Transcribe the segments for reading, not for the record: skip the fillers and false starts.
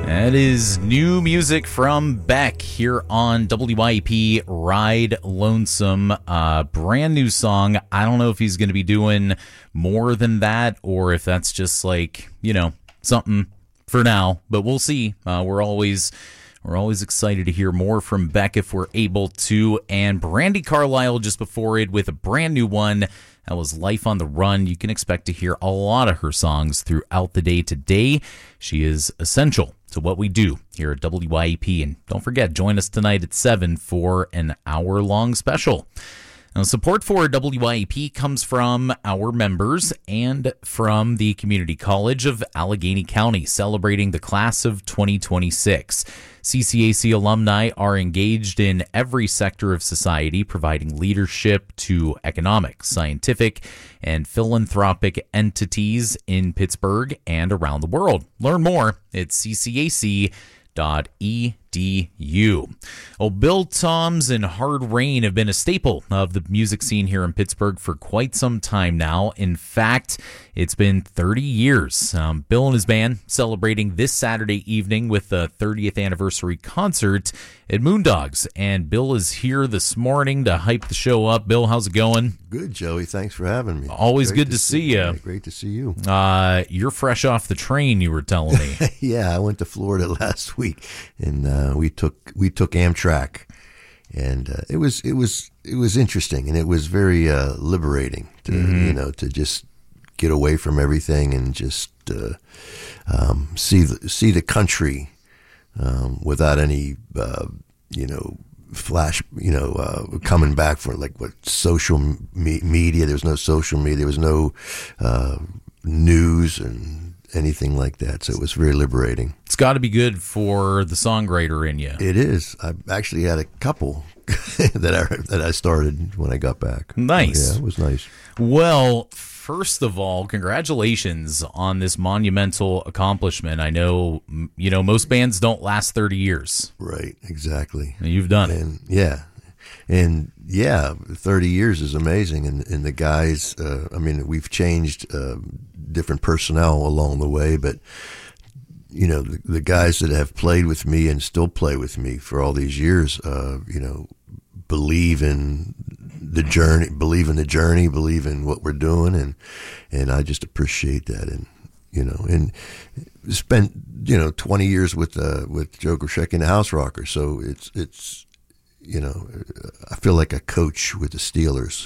That is new music from Beck here on WYP Ride Lonesome. Brand new song. I don't know if he's going to be doing more than that or if that's just like, something for now, but we'll see. We're always excited to hear more from Beck if we're able to. And Brandi Carlile just before it with a brand new one. That was Life on the Run. You can expect to hear a lot of her songs throughout the day today. She is essential to what we do here at WYEP. And don't forget, join us tonight at 7 for an hour-long special. Now, support for WYEP comes from our members and from the Community College of Allegheny County, celebrating the class of 2026. CCAC alumni are engaged in every sector of society, providing leadership to economic, scientific, and philanthropic entities in Pittsburgh and around the world. Learn more at ccac.edu. Well, Bill Toms and Hard Rain have been a staple of the music scene here in Pittsburgh for quite some time now. In fact, it's been 30 years. Bill and his band celebrating this Saturday evening with the 30th anniversary concert at Moondogs. And Bill is here this morning to hype the show up. Bill, how's it going? Good, Joey. Thanks for having me. Always good to see you. Yeah, great to see you. You're fresh off the train, you were telling me. Yeah, I went to Florida last week, and we took Amtrak, and it was interesting, and it was very liberating to to just get away from everything and just see the country without any flash, coming back for social media. There was no social media. There was no news and anything like that. So it was very liberating. It's got to be good for the songwriter in you. It is. I actually had a couple that I started when I got back. Nice. Yeah, it was nice. Well, first of all, congratulations on this monumental accomplishment. I know, most bands don't last 30 years. Right, exactly. You've done it. Yeah. And 30 years is amazing. And the guys, we've changed different personnel along the way, but the guys that have played with me and still play with me for all these years, believe in the journey, believe in what we're doing, and I just appreciate that, and spent 20 years with Joe Grusheck and the House Rockers, so it's I feel like a coach with the Steelers.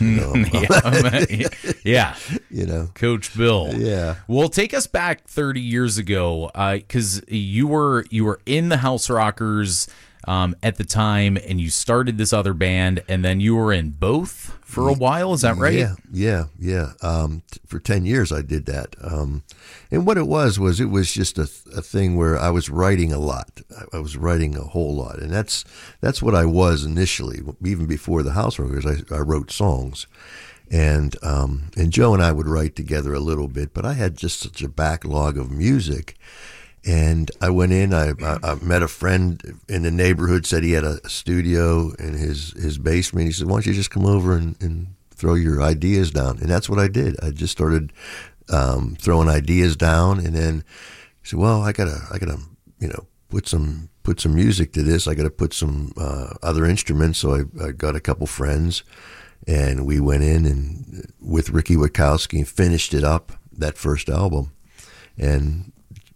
Yeah. Coach Bill. Yeah. Well, take us back 30 years ago, because you were in the House Rockers at the time, and you started this other band, and then you were in both for a while. Is that right? Yeah. For 10 years I did that. And what it was just a thing where I was writing a lot. I was writing a whole lot. And that's what I was initially. Even before the House Rockers, I wrote songs. And Joe and I would write together a little bit, but I had just such a backlog of music. And I went in, I met a friend in the neighborhood, said he had a studio in his basement. He said, why don't you just come over and throw your ideas down? And that's what I did. I just started throwing ideas down, and then he said, well, I gotta put some music to this. I gotta put some other instruments. So I got a couple friends, and we went in and with Ricky Witkowski finished it up, that first album. And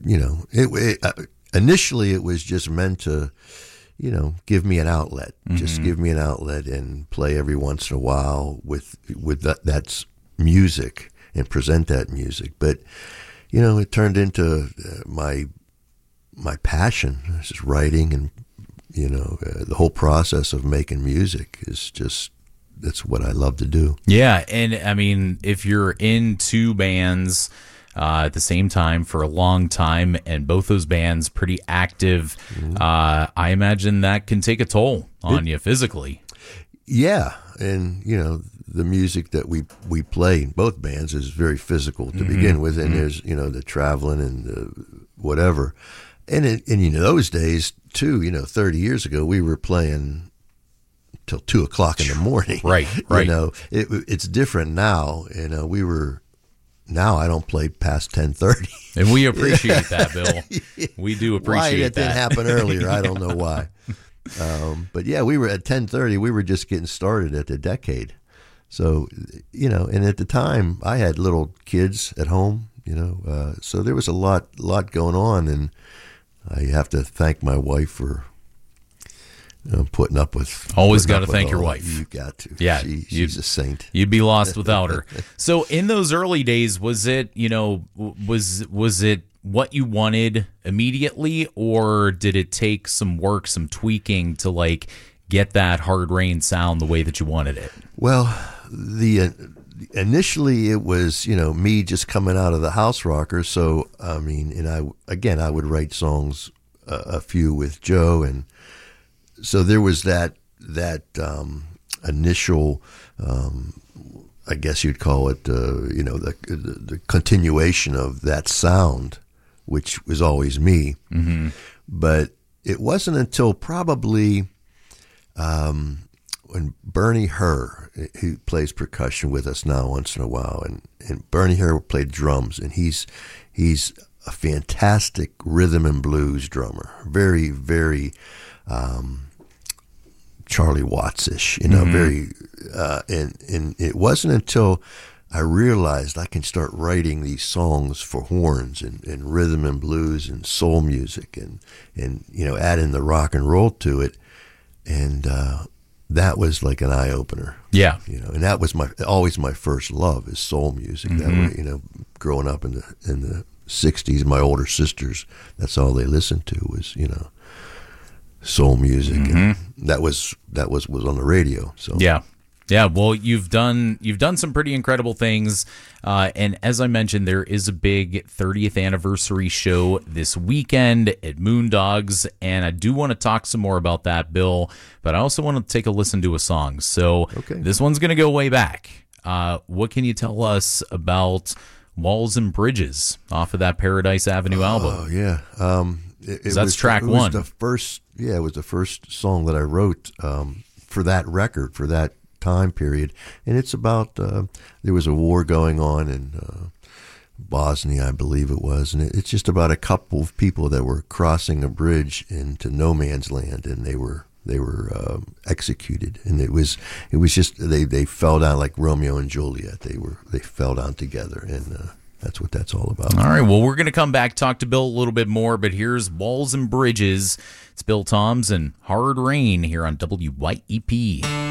initially it was just meant to, give me an outlet, just give me an outlet and play every once in a while with that's music and present that music. But, it turned into my passion. It's just writing, and, the whole process of making music is just, that's what I love to do. Yeah. And I mean, if you're in two bands at the same time for a long time, and both those bands pretty active, I imagine that can take a toll on you physically. Yeah, and the music that we play in both bands is very physical to begin with, and there's the traveling and the whatever, and in those days too, 30 years ago, we were playing till 2:00 in the morning. Right. It's different now. We were now I don't play past 10:30. And we appreciate that, Bill. We do appreciate why that. That didn't happen earlier. I don't know why. But yeah, we were at 10:30. We were just getting started at the decade. So, and at the time I had little kids at home, so there was a lot going on, and I have to thank my wife for putting up with. Always got to thank your wife. You got to. Yeah, she's a saint. You'd be lost without her. So in those early days, was it was it what you wanted immediately, or did it take some work, some tweaking to get that Hard Rain sound the way that you wanted it? Well, initially it was me just coming out of the house rocker. So I mean, and I would write songs, a few with Joe, and so there was that initial, I guess you'd call it, the continuation of that sound, which was always me. Mm-hmm. But it wasn't until probably when Bernie Herr, who plays percussion with us now once in a while, and Bernie Herr played drums, and he's a fantastic rhythm and blues drummer, very, very Charlie Watts-ish, mm-hmm. very, and it wasn't until I realized I can start writing these songs for horns and rhythm and blues and soul music and adding the rock and roll to it, and that was like an eye opener. Yeah, and that was always my first love is soul music. Mm-hmm. That way, growing up in the '60s, my older sisters, that's all they listened to was soul music, mm-hmm. and that was on the radio. So yeah. Well, you've done some pretty incredible things, and as I mentioned, there is a big 30th anniversary show this weekend at Moondogs, and I do want to talk some more about that, Bill. But I also want to take a listen to a song. So This one's going to go way back. What can you tell us about Walls and Bridges off of that Paradise Avenue album? Oh yeah. That's track one. It was the first song that I wrote for that record, for that time period. And it's about, there was a war going on in Bosnia, I believe it was. And it's just about a couple of people that were crossing a bridge into no man's land, and they were executed. And it was just, they fell down like Romeo and Juliet. They fell down together, and that's what that's all about. All right, well, we're going to come back, talk to Bill a little bit more, but here's Walls and Bridges. It's Bill Toms and Hard Rain here on WYEP.